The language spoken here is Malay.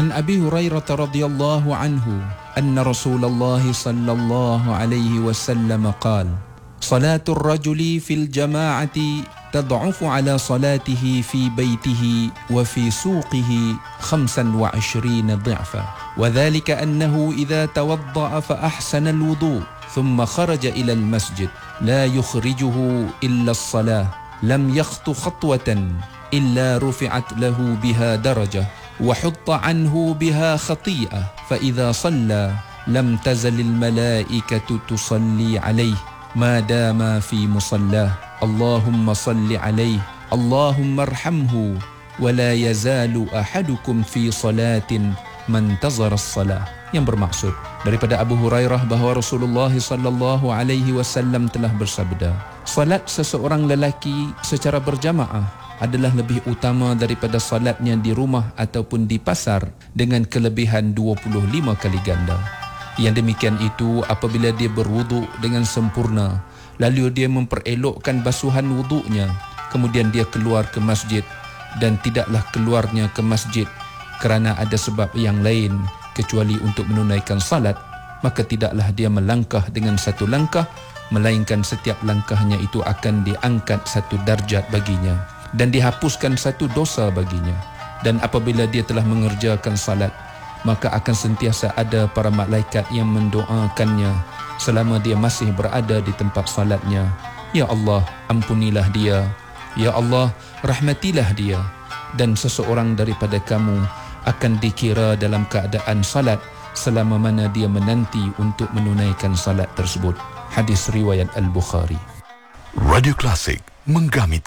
عن أبي هريرة رضي الله عنه أن رسول الله صلى الله عليه وسلم قال: صلاة الرجل في الجماعة تضعف على صلاته في بيته وفي سوقه 25 ضعفا، وذلك أنه إذا توضأ فأحسن الوضوء ثم خرج إلى المسجد لا يخرجه إلا الصلاة لم يخط خطوة إلا رفعت له بها درجة وحط عنه بها خطيئة، فإذا صلى لم تزل الملائكة تصلي عليه ما دام في مصلاه، اللهم صل عليه اللهم ارحمه ولا يزال أحدكم في صلاة ما انتظر الصلاة. Yang bermaksud daripada Abu Hurairah bahawa Rasulullah sallallahu alaihi wasallam telah bersabda, salat seseorang lelaki secara berjamaah adalah lebih utama daripada salatnya di rumah ataupun di pasar dengan kelebihan 25 kali ganda. Yang demikian itu apabila dia berwuduk dengan sempurna, lalu dia memperelokkan basuhan wuduknya, kemudian dia keluar ke masjid dan tidaklah keluarnya ke masjid kerana ada sebab yang lain kecuali untuk menunaikan salat, maka tidaklah dia melangkah dengan satu langkah, melainkan setiap langkahnya itu akan diangkat satu darjat baginya dan dihapuskan satu dosa baginya. Dan apabila dia telah mengerjakan salat, maka akan sentiasa ada para malaikat yang mendoakannya selama dia masih berada di tempat salatnya. Ya Allah, ampunilah dia. Ya Allah, rahmatilah dia. Dan seseorang daripada kamu akan dikira dalam keadaan salat selama mana dia menanti untuk menunaikan salat tersebut. Hadis riwayat Al-Bukhari. Radio Klasik menggamit